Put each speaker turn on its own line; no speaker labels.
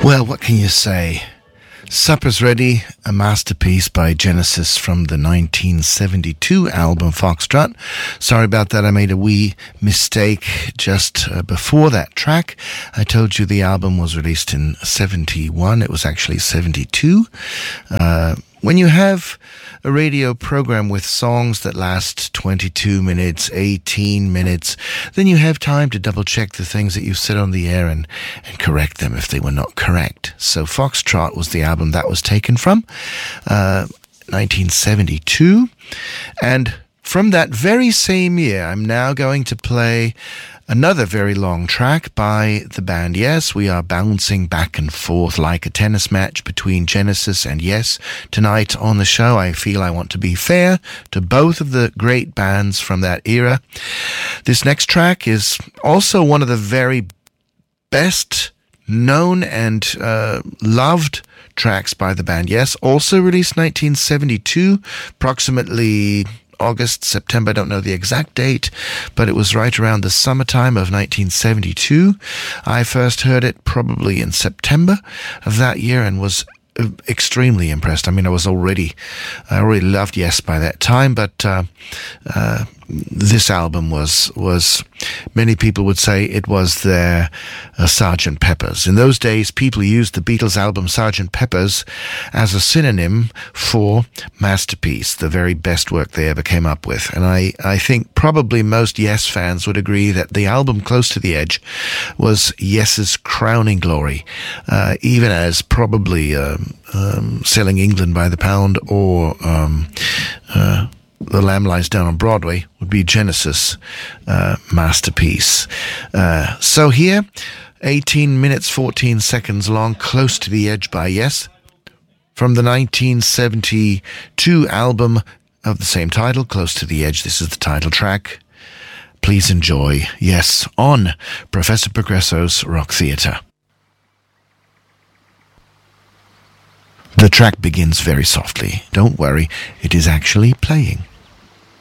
Well, what can you say? Supper's Ready, a masterpiece by Genesis from the 1972 album Foxtrot. Sorry about that, I made a wee mistake just before that track. I told you the album was released in 71, it was actually 72. When you have a radio program with songs that last 22 minutes, 18 minutes, then you have time to double check the things that you've said on the air and correct them if they were not correct. So Foxtrot was the album that was taken from, 1972. And from that very same year, I'm now going to play another very long track by the band Yes. We are bouncing back and forth like a tennis match between Genesis and Yes tonight on the show. I feel I want to be fair to both of the great bands from that era. This next track is also one of the very best known and loved tracks by the band Yes. Also released 1972, approximately August, September, I don't know the exact date, but it was right around the summertime of 1972. I first heard it probably in September of that year and was extremely impressed. I mean, I already loved Yes by that time, but this album was many people would say it was their Sgt. Pepper's. In those days, people used the Beatles album Sgt. Pepper's as a synonym for masterpiece, the very best work they ever came up with. And I think probably most Yes fans would agree that the album Close to the Edge was Yes's crowning glory, even as probably Selling England by the Pound or The Lamb Lies Down on Broadway would be Genesis' masterpiece. So here, 18 minutes, 14 seconds long, Close to the Edge by Yes, from the 1972 album of the same title, Close to the Edge. This is the title track. Please enjoy Yes on Professor Progresso's Rock Theatre. The track begins very softly. Don't worry, it is actually playing.